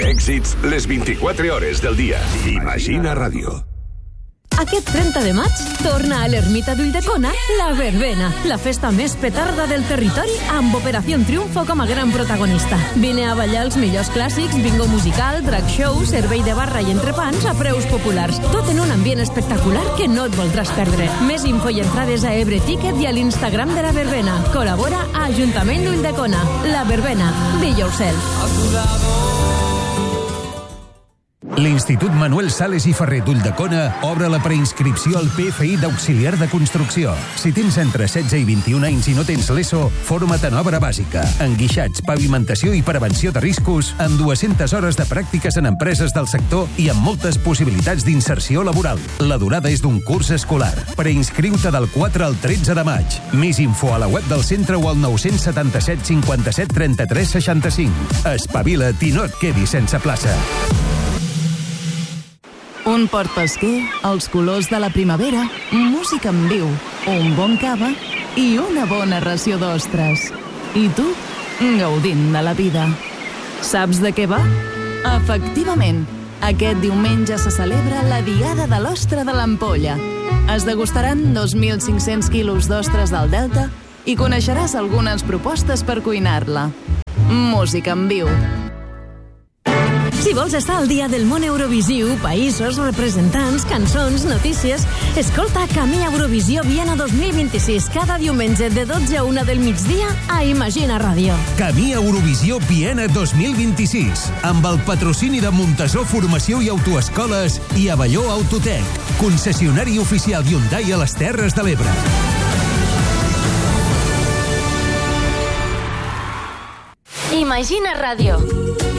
Èxits les 24 hores del dia. Imagina Ràdio. Aquest 30 de maig torna a l'Ermita d'Ulldecona la Verbena, la festa més petarda del territori amb Operació Triunfo com a gran protagonista. Vine a ballar els millors clàssics, bingo musical, drag show, servei de barra i entrepans a preus populars. Tot en un ambient espectacular que no et voldràs perdre. Més info i entrades a Ebre Ticket i a l'Instagram de la Verbena. Col·labora a Ajuntament d'Ulldecona. La Verbena. Be yourself. L'Institut Manuel Sales i Ferrer d'Ulldecona obre la preinscripció al PFI d'auxiliar de construcció. Si tens entre 16 i 21 anys i no tens l'ESO, forma't en obra bàsica, enguixats, pavimentació i prevenció de riscos, amb 200 hores de pràctiques en empreses del sector i amb moltes possibilitats d'inserció laboral. La durada és d'un curs escolar. Preinscriu-te del 4 al 13 de maig. Més info a la web del centre o al 977 57 33 65. Espavila't i no et quedis sense plaça. Un port pesquer, els colors de la primavera, música en viu, un bon cava i una bona ració d'ostres. I tu, gaudint de la vida. Saps de què va? Efectivament, aquest diumenge se celebra la Diada de l'Ostra de l'Ampolla. Es degustaran 2.500 quilos d'ostres del Delta i coneixeràs algunes propostes per cuinar-la. Música en viu. Si vols estar al dia del món Eurovisiu, països, representants, cançons, notícies, escolta Camí Eurovisió Viena 2026 cada diumenge de 12 a 1 del migdia a Imagina Ràdio. Camí Eurovisió Viena 2026, amb el patrocini de Montesó Formació i Autoescoles i Avelló Autotec, concessionari oficial Hyundai a les Terres de l'Ebre. Imagina Ràdio.